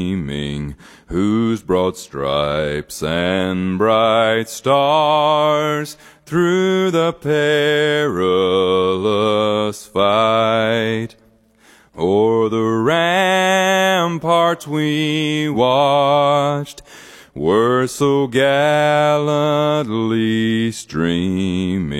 gleaming, whose broad stripes and bright stars through the perilous fight o'er the ramparts we watched were so gallantly streaming.